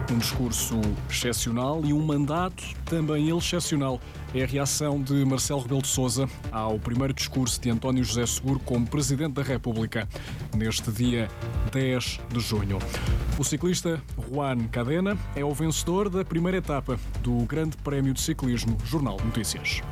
Um discurso excepcional e um mandato também ele excepcional. É a reação de Marcelo Rebelo de Sousa ao primeiro discurso de António José Seguro como Presidente da República, neste dia 10 de junho. O ciclista Juan Cadena é o vencedor da primeira etapa do Grande Prémio de Ciclismo Jornal de Notícias.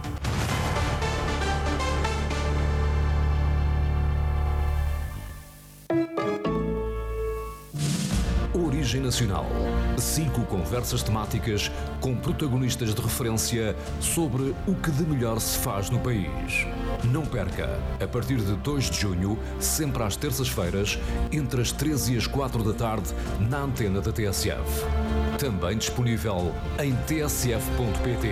Origem Nacional. 5 conversas temáticas com protagonistas de referência sobre o que de melhor se faz no país. Não perca, a partir de 2 de junho, sempre às terças-feiras, entre as 13 e as 4 da tarde, na antena da TSF. Também disponível em tsf.pt.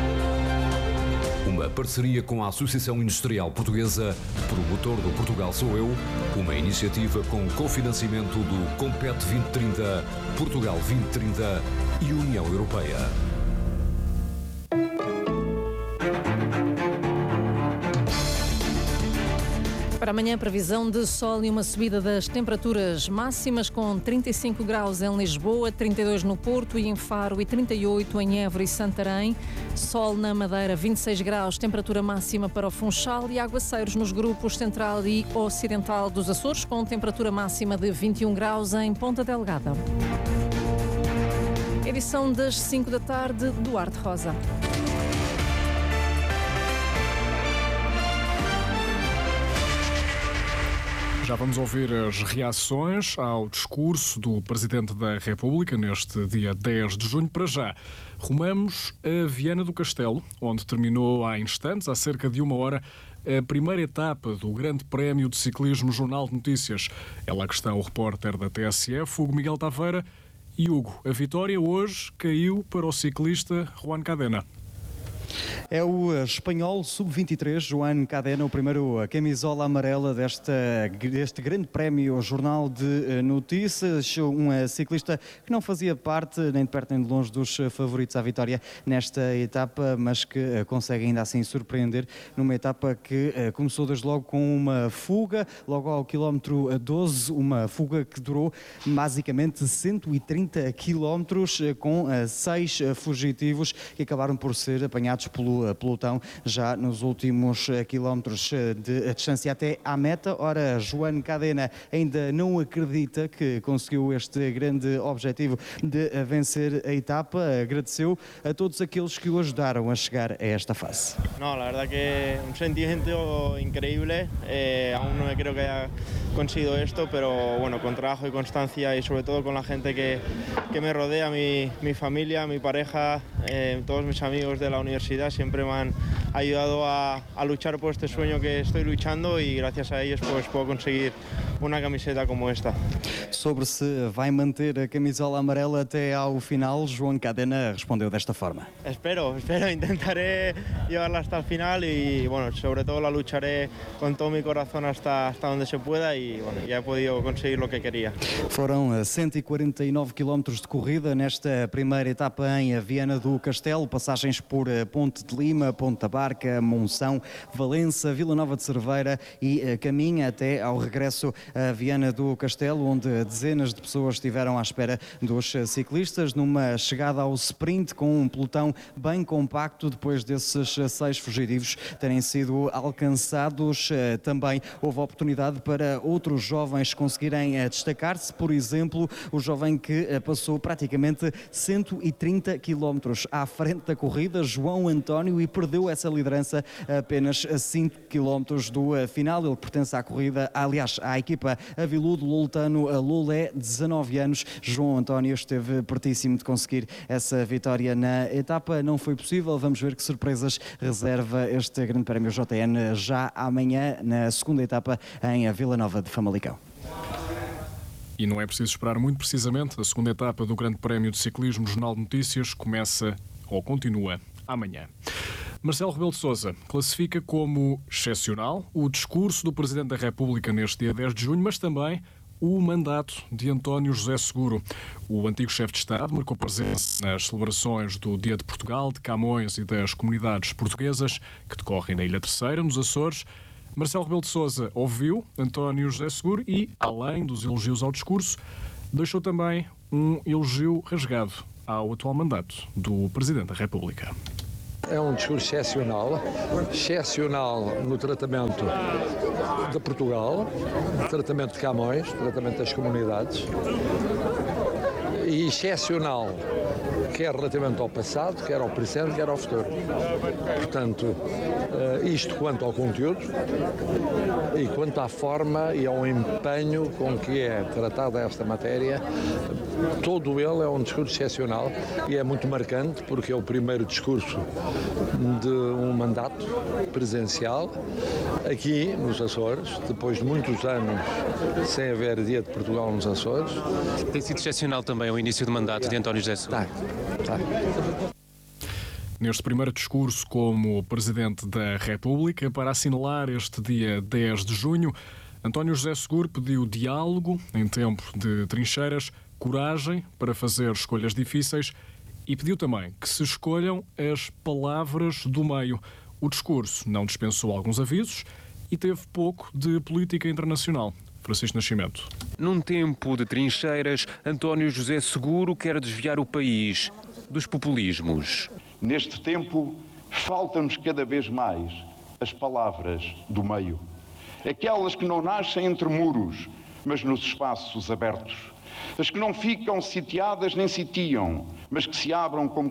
Uma parceria com a Associação Industrial Portuguesa, Promotor do Portugal Sou Eu, uma iniciativa com cofinanciamento do Compete 2030, Portugal 2030 e União Europeia. Para amanhã, previsão de sol e uma subida das temperaturas máximas, com 35 graus em Lisboa, 32 no Porto e em Faro e 38 em Évora e Santarém. Sol na Madeira, 26 graus, temperatura máxima para o Funchal, e aguaceiros nos grupos central e ocidental dos Açores, com temperatura máxima de 21 graus em Ponta Delgada. Edição das 5 da tarde, Duarte Rosa. Já vamos ouvir as reações ao discurso do Presidente da República neste dia 10 de junho. Para já, rumamos a Viana do Castelo, onde terminou há instantes, há cerca de 1 hora, a primeira etapa do Grande Prémio de Ciclismo Jornal de Notícias. É lá que está o repórter da TSF, Hugo Miguel Taveira. E Hugo, a vitória hoje caiu para o ciclista Juan Cadena. É o espanhol sub-23, Juan Cadena, o primeiro camisola amarela deste grande prémio Jornal de Notícias. Um ciclista que não fazia parte, nem de perto nem de longe, dos favoritos à vitória nesta etapa, mas que consegue ainda assim surpreender numa etapa que começou desde logo com uma fuga, logo ao quilómetro 12, uma fuga que durou basicamente 130 quilómetros, com 6 fugitivos que acabaram por ser apanhados pelo pelotão já nos últimos quilómetros de distância até à meta. Ora, Juan Cadena ainda não acredita que conseguiu este grande objetivo de vencer a etapa. Agradeceu a todos aqueles que o ajudaram a chegar a esta fase. No, la verdad que un sentimiento increíble. Aún no creo que haya conseguido esto, pero bueno, con trabajo y constancia y sobre todo con la gente que me rodea, mi familia, mi pareja, todos mis amigos de la universidad siempre me han ayudado a luchar por este sueño que estoy luchando, y gracias a ellos pues puedo conseguir uma camiseta como esta. Sobre se vai manter a camisola amarela até ao final, Juan Cadena respondeu desta forma. Espero, intentaré llevarla hasta el final y bueno, sobre todo la lucharé con todo mi corazón hasta donde se pueda, y bueno, ya he podido conseguir lo que quería. Foram 149 km de corrida nesta primeira etapa em Viana do Castelo, passagens por Ponte de Lima, Ponta Barca, Monção, Valença, Vila Nova de Cerveira e caminha até ao regresso a Viana do Castelo, onde dezenas de pessoas estiveram à espera dos ciclistas, numa chegada ao sprint com um pelotão bem compacto. Depois desses 6 fugitivos terem sido alcançados, também houve oportunidade para outros jovens conseguirem destacar-se. Por exemplo, o jovem que passou praticamente 130 km à frente da corrida, João António, e perdeu essa liderança a apenas 5 km do final. Ele pertence à corrida, aliás, à equipa Aviludo Loltano Lolé, 19 anos. João António esteve pertíssimo de conseguir essa vitória na etapa. Não foi possível. Vamos ver que surpresas reserva este Grande Prémio JN já amanhã, na segunda etapa em Vila Nova de Famalicão. E não é preciso esperar muito, precisamente. A segunda etapa do Grande Prémio de Ciclismo Jornal de Notícias começa ou continua amanhã. Marcelo Rebelo de Sousa classifica como excepcional o discurso do Presidente da República neste dia 10 de junho, mas também o mandato de António José Seguro. O antigo chefe de Estado marcou presença nas celebrações do Dia de Portugal, de Camões e das comunidades portuguesas que decorrem na Ilha Terceira, nos Açores. Marcelo Rebelo de Sousa ouviu António José Seguro e, além dos elogios ao discurso, deixou também um elogio rasgado ao atual mandato do Presidente da República. É um discurso excepcional no tratamento de Portugal, tratamento de Camões, tratamento das comunidades, e excepcional quer relativamente ao passado, quer ao presente, quer ao futuro. Portanto, isto quanto ao conteúdo e quanto à forma e ao empenho com que é tratada esta matéria, todo ele é um discurso excepcional e é muito marcante porque é o primeiro discurso de um mandato presencial aqui nos Açores, depois de muitos anos sem haver Dia de Portugal nos Açores. Tem sido excepcional também o início do mandato de António José Seguro. Tá. Neste primeiro discurso como Presidente da República, para assinalar este dia 10 de junho, António José Seguro pediu diálogo em tempo de trincheiras, coragem para fazer escolhas difíceis e pediu também que se escolham as palavras do meio. O discurso não dispensou alguns avisos e teve pouco de política internacional. Francisco Nascimento. Num tempo de trincheiras, António José Seguro quer desviar o país dos populismos. Neste tempo, faltam-nos cada vez mais as palavras do meio. Aquelas que não nascem entre muros, mas nos espaços abertos. As que não ficam sitiadas nem sitiam, mas que se abrem como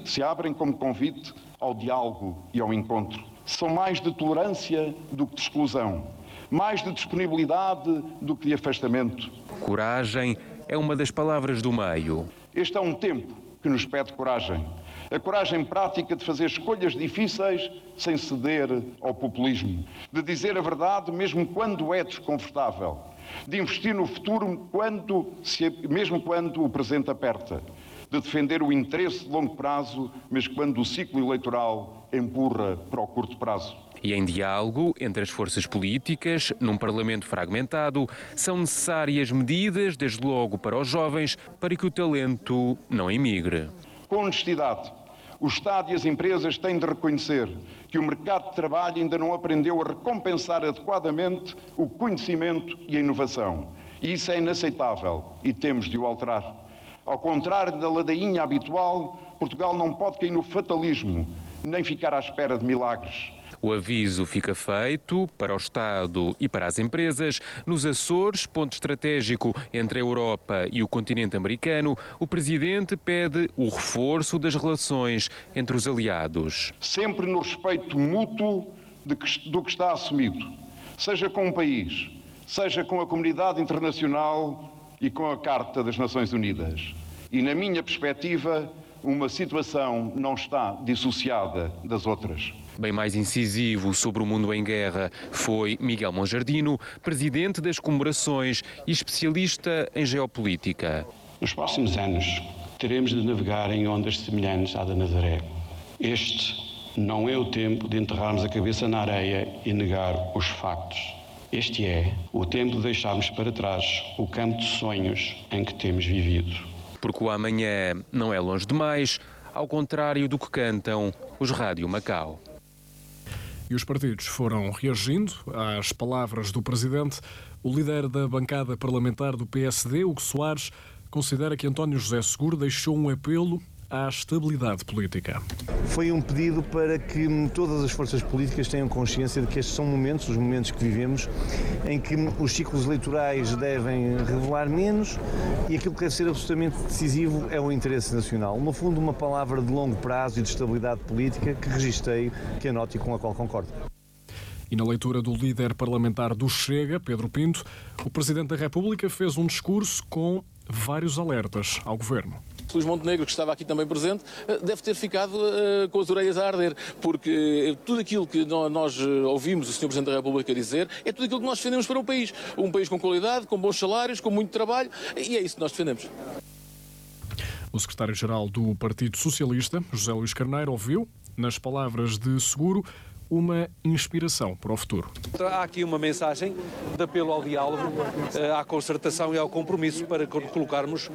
convite ao diálogo e ao encontro. São mais de tolerância do que de exclusão, mais de disponibilidade do que de afastamento. Coragem é uma das palavras do meio. Este é um tempo que nos pede coragem. A coragem prática de fazer escolhas difíceis sem ceder ao populismo. De dizer a verdade mesmo quando é desconfortável. De investir no futuro mesmo quando o presente aperta. De defender o interesse de longo prazo, mesmo quando o ciclo eleitoral empurra para o curto prazo. E em diálogo entre as forças políticas, num Parlamento fragmentado, são necessárias medidas, desde logo para os jovens, para que o talento não emigre. Com honestidade, o Estado e as empresas têm de reconhecer que o mercado de trabalho ainda não aprendeu a recompensar adequadamente o conhecimento e a inovação. E isso é inaceitável e temos de o alterar. Ao contrário da ladainha habitual, Portugal não pode cair no fatalismo, nem ficar à espera de milagres. O aviso fica feito para o Estado e para as empresas. Nos Açores, ponto estratégico entre a Europa e o continente americano, o Presidente pede o reforço das relações entre os aliados. Sempre no respeito mútuo do que está assumido, seja com um país, seja com a comunidade internacional e com a Carta das Nações Unidas. E, na minha perspectiva, uma situação não está dissociada das outras. Bem mais incisivo sobre o mundo em guerra foi Miguel Monjardino, presidente das comemorações e especialista em geopolítica. Nos próximos anos, teremos de navegar em ondas semelhantes à da Nazaré. Este não é o tempo de enterrarmos a cabeça na areia e negar os factos. Este é o tempo de deixarmos para trás o campo de sonhos em que temos vivido. Porque o amanhã não é longe demais, ao contrário do que cantam os Rádio Macau. E os partidos foram reagindo às palavras do Presidente. O líder da bancada parlamentar do PSD, Hugo Soares, considera que António José Seguro deixou um apelo à estabilidade política. Foi um pedido para que todas as forças políticas tenham consciência de que estes são momentos, os momentos que vivemos, em que os ciclos eleitorais devem revelar menos e aquilo que deve ser absolutamente decisivo é o interesse nacional. No fundo, uma palavra de longo prazo e de estabilidade política que registrei, que anoto e com a qual concordo. E na leitura do líder parlamentar do Chega, Pedro Pinto, o Presidente da República fez um discurso com vários alertas ao Governo. Luís Montenegro, que estava aqui também presente, deve ter ficado com as orelhas a arder, porque tudo aquilo que nós ouvimos o Sr. Presidente da República dizer é tudo aquilo que nós defendemos para o país. Um país com qualidade, com bons salários, com muito trabalho, e é isso que nós defendemos. O secretário-geral do Partido Socialista, José Luís Carneiro, ouviu, nas palavras de Seguro, uma inspiração para o futuro. Há aqui uma mensagem de apelo ao diálogo, à concertação e ao compromisso para colocarmos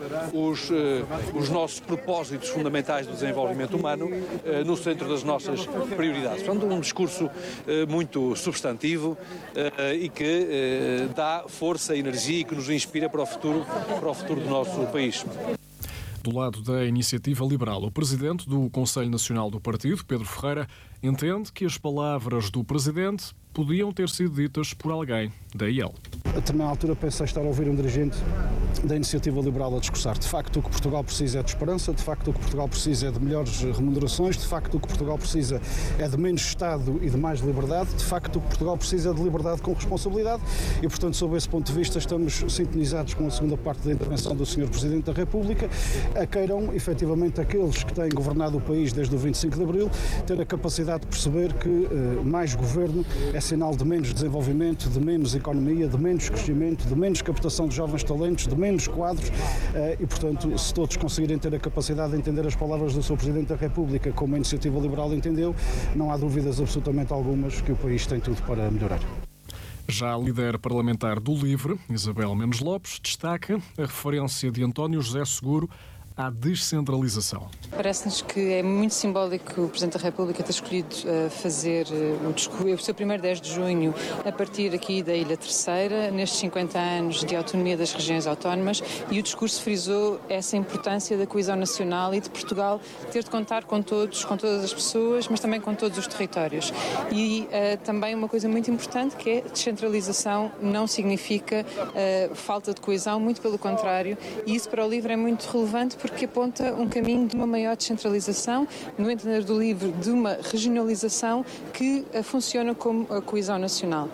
os nossos propósitos fundamentais do desenvolvimento humano no centro das nossas prioridades. Portanto, um discurso muito substantivo e que dá força e energia e que nos inspira para o futuro do nosso país. Do lado da Iniciativa Liberal, o presidente do Conselho Nacional do Partido, Pedro Ferreira, entende que as palavras do presidente podiam ter sido ditas por alguém da IEL. A determinada altura pensei estar a ouvir um dirigente da Iniciativa Liberal a discursar. De facto, o que Portugal precisa é de esperança, de facto, o que Portugal precisa é de melhores remunerações, de facto, o que Portugal precisa é de menos Estado e de mais liberdade, de facto, o que Portugal precisa é de liberdade com responsabilidade e, portanto, sob esse ponto de vista, estamos sintonizados com a segunda parte da intervenção do Sr. Presidente da República, a queiram, efetivamente, aqueles que têm governado o país desde o 25 de Abril, ter a capacidade de perceber que mais governo é sinal de menos desenvolvimento, de menos economia, de menos crescimento, de menos captação de jovens talentos, de menos quadros e, portanto, se todos conseguirem ter a capacidade de entender as palavras do Sr. Presidente da República como a Iniciativa Liberal entendeu, não há dúvidas absolutamente algumas que o país tem tudo para melhorar. Já a líder parlamentar do LIVRE, Isabel Mendes Lopes, destaca a referência de António José Seguro à descentralização. Parece-nos que é muito simbólico o Presidente da República ter escolhido fazer o seu primeiro 10 de junho a partir aqui da Ilha Terceira, nestes 50 anos de autonomia das regiões autónomas, e o discurso frisou essa importância da coesão nacional e de Portugal ter de contar com todos, com todas as pessoas, mas também com todos os territórios. E também uma coisa muito importante, que é a descentralização não significa falta de coesão, muito pelo contrário, e isso para o LIVRE é muito relevante porque aponta um caminho de uma maior descentralização, no entender do LIVRE, de uma regionalização que funciona como a coesão nacional.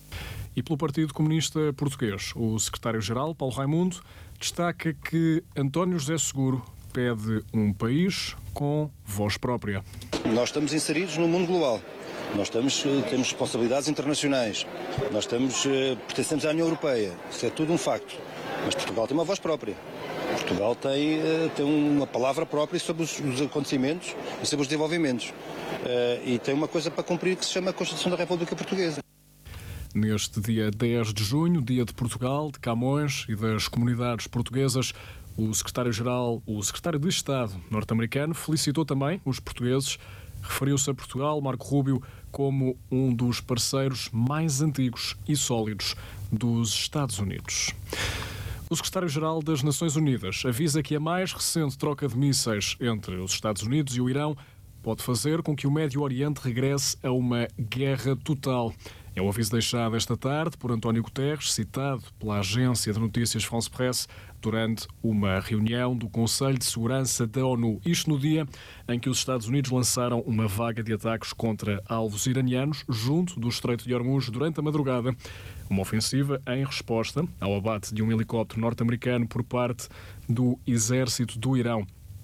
E pelo Partido Comunista Português, o secretário-geral, Paulo Raimundo, destaca que António José Seguro pede um país com voz própria. Nós estamos inseridos no mundo global. Nós temos responsabilidades internacionais. Nós pertencemos à União Europeia. Isso é tudo um facto. Mas Portugal tem uma voz própria. Portugal tem uma palavra própria sobre os acontecimentos e sobre os desenvolvimentos. E tem uma coisa para cumprir que se chama a Constituição da República Portuguesa. Neste dia 10 de junho, dia de Portugal, de Camões e das comunidades portuguesas, o secretário de Estado norte-americano, felicitou também os portugueses. Referiu-se a Portugal, Marco Rubio, como um dos parceiros mais antigos e sólidos dos Estados Unidos. O secretário-geral das Nações Unidas avisa que a mais recente troca de mísseis entre os Estados Unidos e o Irão pode fazer com que o Médio Oriente regresse a uma guerra total. É o aviso deixado esta tarde por António Guterres, citado pela agência de notícias France Presse durante uma reunião do Conselho de Segurança da ONU. Isto no dia em que os Estados Unidos lançaram uma vaga de ataques contra alvos iranianos junto do Estreito de Hormuz durante a madrugada. Uma ofensiva em resposta ao abate de um helicóptero norte-americano por parte do exército do Irão.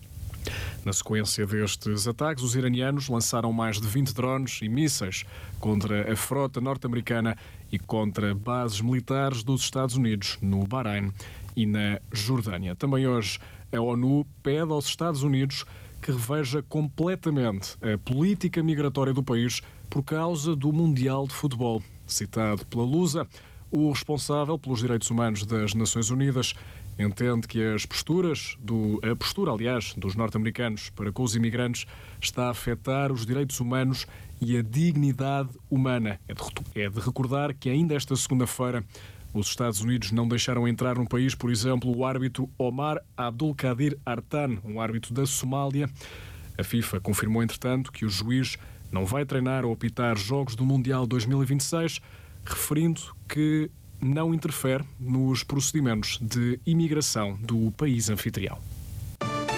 Na sequência destes ataques, os iranianos lançaram mais de 20 drones e mísseis contra a frota norte-americana e contra bases militares dos Estados Unidos no Bahrein e na Jordânia. Também hoje a ONU pede aos Estados Unidos que reveja completamente a política migratória do país por causa do Mundial de Futebol. Citado pela Lusa, o responsável pelos direitos humanos das Nações Unidas entende que a postura dos norte-americanos para com os imigrantes está a afetar os direitos humanos e a dignidade humana. É de recordar que ainda esta segunda-feira os Estados Unidos não deixaram entrar no país, por exemplo, o árbitro Omar Abdulkadir Artan, um árbitro da Somália. A FIFA confirmou, entretanto, que o juiz não vai treinar ou apitar jogos do Mundial 2026, referindo que não interfere nos procedimentos de imigração do país anfitrião.